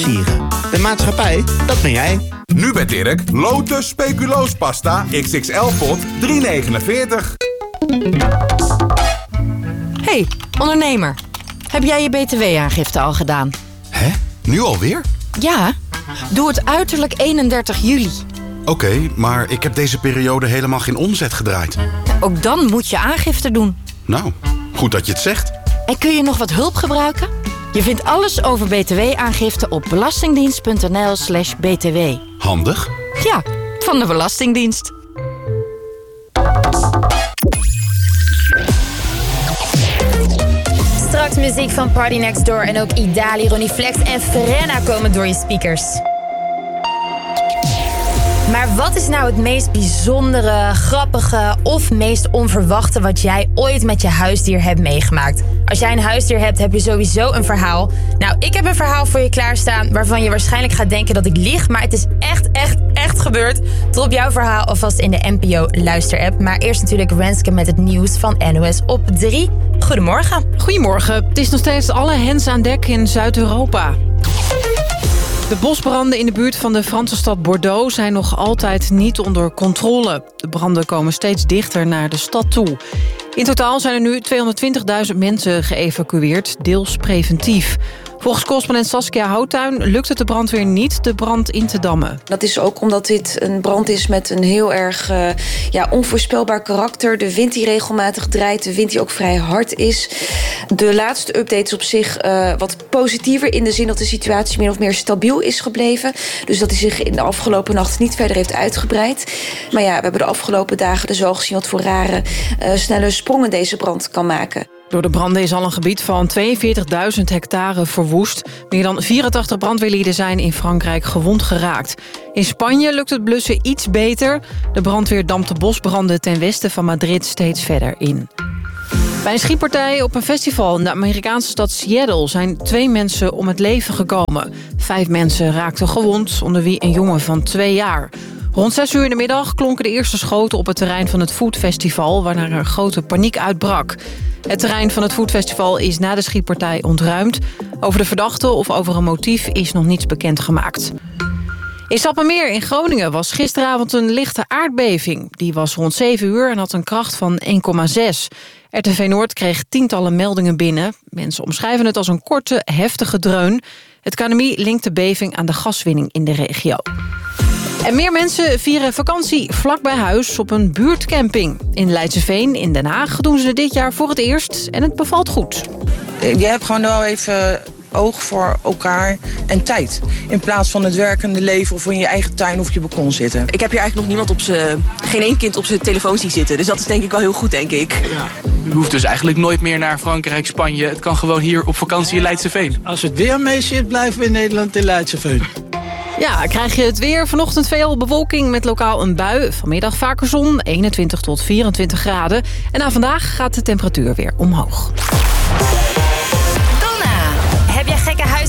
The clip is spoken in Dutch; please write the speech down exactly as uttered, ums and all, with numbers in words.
Sieren. De maatschappij, dat ben jij. Nu bij Dirk, Lotus Speculoos Pasta X X L pot drie negenenveertig. Hey, ondernemer. Heb jij je B T W-aangifte al gedaan? Hè? Nu alweer? Ja, doe het uiterlijk eenendertig juli. Oké, okay, maar ik heb deze periode helemaal geen omzet gedraaid. Ook dan moet je aangifte doen. Nou, goed dat je het zegt. En kun je nog wat hulp gebruiken? Je vindt alles over B T W-aangifte op belastingdienst.nl slash btw. Handig? Ja, van de Belastingdienst. Straks muziek van Party Next Door en ook Idali, Ronnie Flex en Frenna komen door je speakers. Maar wat is nou het meest bijzondere, grappige of meest onverwachte wat jij ooit met je huisdier hebt meegemaakt? Als jij een huisdier hebt, heb je sowieso een verhaal. Nou, ik heb een verhaal voor je klaarstaan waarvan je waarschijnlijk gaat denken dat ik lieg. Maar het is echt, echt, echt gebeurd. Drop jouw verhaal alvast in de N P O luisterapp. Maar eerst natuurlijk Renske met het nieuws van N O S op drie. Goedemorgen. Goedemorgen. Het is nog steeds alle hens aan dek in Zuid-Europa. De bosbranden in de buurt van de Franse stad Bordeaux zijn nog altijd niet onder controle. De branden komen steeds dichter naar de stad toe. In totaal zijn er nu tweehonderdtwintigduizend mensen geëvacueerd, deels preventief. Volgens correspondent Saskia Houttuin lukt het de brandweer niet de brand in te dammen. Dat is ook omdat dit een brand is met een heel erg uh, ja, onvoorspelbaar karakter. De wind die regelmatig draait, de wind die ook vrij hard is. De laatste update is op zich uh, wat positiever in de zin dat de situatie min of meer stabiel is gebleven. Dus dat hij zich in de afgelopen nacht niet verder heeft uitgebreid. Maar ja, we hebben de afgelopen dagen dus wel gezien wat voor rare uh, snelle sprongen deze brand kan maken. Door de branden is al een gebied van tweeënveertigduizend hectare verwoest. Meer dan vierentachtig brandweerlieden zijn in Frankrijk gewond geraakt. In Spanje lukt het blussen iets beter. De brandweer dampt de bosbranden ten westen van Madrid steeds verder in. Bij een schietpartij op een festival in de Amerikaanse stad Seattle zijn twee mensen om het leven gekomen. Vijf mensen raakten gewond, onder wie een jongen van twee jaar. Rond zes uur in de middag klonken de eerste schoten op het terrein van het Foodfestival, waarna er een grote paniek uitbrak. Het terrein van het Foodfestival is na de schietpartij ontruimd. Over de verdachte of over een motief is nog niets bekendgemaakt. In Sappemeer in Groningen was gisteravond een lichte aardbeving. Die was rond zeven uur en had een kracht van één komma zes. R T V Noord kreeg tientallen meldingen binnen. Mensen omschrijven het als een korte, heftige dreun. Het K N M I linkt de beving aan de gaswinning in de regio. En meer mensen vieren vakantie vlak bij huis op een buurtcamping. In Leidseveen in Den Haag doen ze het dit jaar voor het eerst en het bevalt goed. Je hebt gewoon wel even oog voor elkaar en tijd. In plaats van het werkende leven of in je eigen tuin of je balkon zitten. Ik heb hier eigenlijk nog niemand op zijn, geen één kind op zijn telefoon zien zitten. Dus dat is denk ik wel heel goed, denk ik. Ja. U hoeft dus eigenlijk nooit meer naar Frankrijk, Spanje. Het kan gewoon hier op vakantie in Leidseveen. Als het weer mee zit, blijven we in Nederland in Leidseveen. Ja, krijg je het weer. Vanochtend veel bewolking met lokaal een bui. Vanmiddag vaker zon, eenentwintig tot vierentwintig graden. En na vandaag gaat de temperatuur weer omhoog. Donna, heb jij gekke huis